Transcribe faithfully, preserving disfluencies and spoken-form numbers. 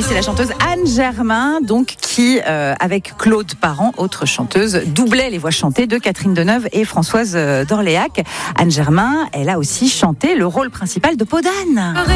Oui, c'est la chanteuse Anne Germain, donc qui, euh, avec Claude Parent, autre chanteuse, doublait les voix chantées de Catherine Deneuve et Françoise d'Orléac. Anne Germain, elle a aussi chanté le rôle principal de Peau d'Âne.